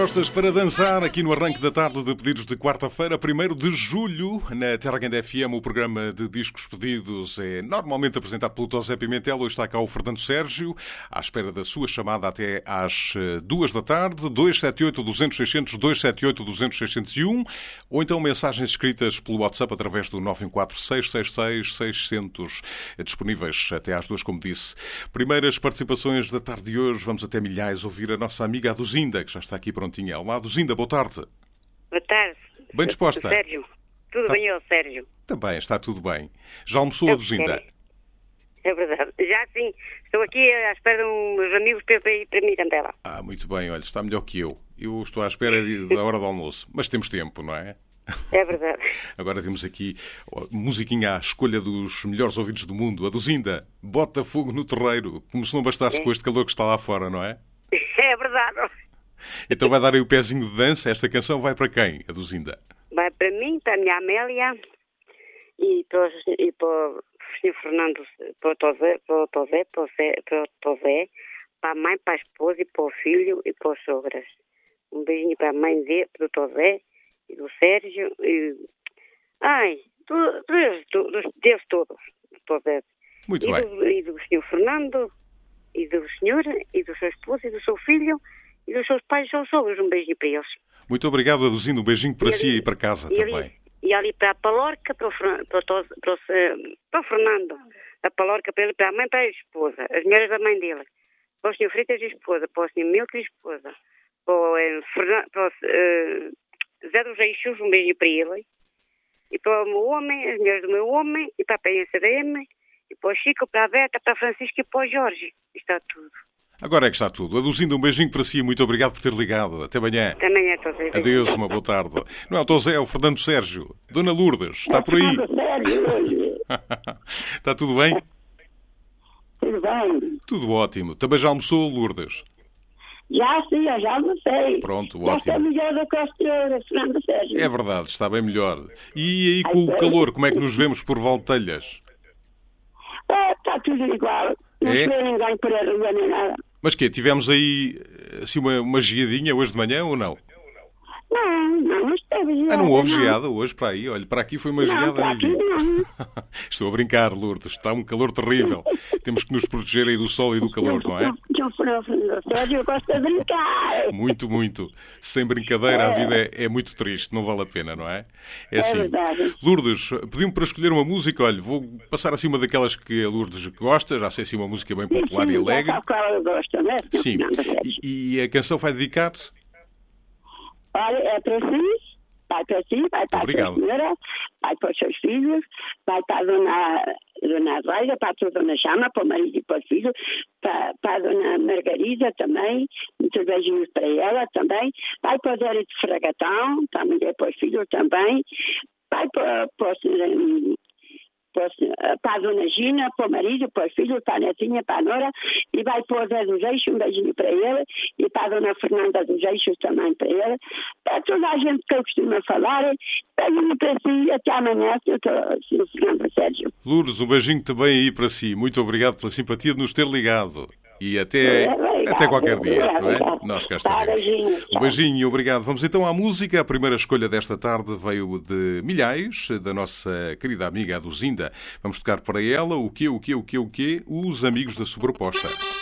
dispostas para dançar aqui no arranque da tarde de pedidos de quarta-feira, 1º de julho, na Terra Grande FM. O programa de discos pedidos é normalmente apresentado pelo José Pimentel. Hoje está cá o Fernando Sérgio, à espera da sua chamada até às 2 da tarde, 278-200-600, 278-200-601, ou então mensagens escritas pelo WhatsApp através do 914-666-600, disponíveis até às 2, como disse. Primeiras participações da tarde de hoje, vamos até Milhais ouvir a nossa amiga Aduzinda, que já está aqui prontinha. Olá, Aduzinda, boa tarde. Boa tarde. Bem disposta? Sérgio, tudo bem, Sérgio? Também, está tudo bem. Já almoçou, Aduzinda? É verdade. Já sim. Estou aqui à espera de uns amigos para ir para mim também lá. Muito bem, olha, está melhor que eu. Eu estou à espera da hora do almoço. Mas temos tempo, não é? É verdade. Agora temos aqui musiquinha à escolha dos melhores ouvidos do mundo. Aduzinda, bota fogo no terreiro, como se não bastasse com este calor que está lá fora, não é? É verdade. Então vai dar aí o pezinho de dança. Esta canção vai para quem, Aduzinda? Vai para mim, para a minha Amélia e para o Sr. Fernando, para o Tosé, para a mãe, para a esposa e para o filho e para os sogras. Um beijinho para a mãe do Tosé e do Sérgio e... Deus todos. Muito bem. E do Sr. Fernando e do senhor e do seu esposo e do seu filho e dos seus pais e seus sogros. Um beijinho para eles. Muito obrigado, Aduzinda. Um beijinho para si e para casa também. E ali para a Palorca, para o Fernando. A Palorca para ele, para a mãe, para a esposa. As mulheres da mãe dele. Para o Sr. Freitas e esposa. Para o Sr. Milton e esposa. Para o Zé dos Eixos, um beijinho para ele. E para o meu homem, as mulheres do meu homem. E para a Penha DM. E para o Chico, para a Beta, para a Francisca e para o Jorge. Está tudo. Agora é que está tudo. Aduzinda, um beijinho para si e muito obrigado por ter ligado. Até amanhã. Também é, Tosé. Adeus, uma boa tarde. Não é o Tosé, é o Fernando Sérgio. Dona Lourdes, está por aí? Está tudo bem? Tudo bem. Tudo ótimo. Também já almoçou, Lourdes? Já sim, eu já almocei. Pronto, já ótimo. está melhor do que a senhora Fernanda Sérgio. É verdade, está bem melhor. E aí com o calor, como é que nos vemos por Valtelhas? Está tudo igual. Não se vê ninguém por a rua nem nada. Mas quê? Tivemos aí assim uma geadinha hoje de manhã ou não? Não esteve geada. Não houve geada hoje para aí? Olha, para aqui foi uma geada. Para aqui não. Estou a brincar, Lourdes. Está um calor terrível. Temos que nos proteger aí do sol e do calor, não é? Sérgio, eu gosto de brincar. Muito, muito. Sem brincadeira, a vida é muito triste. Não vale a pena, não é? É assim. Verdade. Lourdes, pediu-me para escolher uma música. Olha, vou passar assim uma daquelas que a Lourdes gosta. Já sei assim uma música bem popular e alegre. Já qual eu gosto, não é? Sim. E a canção vai dedicar-te? Olha, é para si, vai para si, vai para a senhora, vai para os seus filhos, vai para a dona Raia, para a sua dona Chama, para o marido e para os filhos, para a dona Margarida também, muitos beijinhos para ela também, vai para o Zé de Fragatão, também é para os filhos também, vai para a dona Gina, para o marido, para os filhos, para a netinha, para a nora, e vai para o Zé dos Eixos, um beijinho para ele, e para a dona Fernanda dos Eixos também para ele, para toda a gente que eu costumo falar, beijinho para si, até amanhã, Sr. Fernando Sérgio. Lourdes, um beijinho também aí para si, muito obrigado pela simpatia de nos ter ligado, e até qualquer dia, não é? Nós cá estaremos. Um beijinho e obrigado. Vamos então à música. A primeira escolha desta tarde veio de Milhais, da nossa querida amiga Aduzinda. Vamos tocar para ela o quê? Os Amigos da Sobreposta.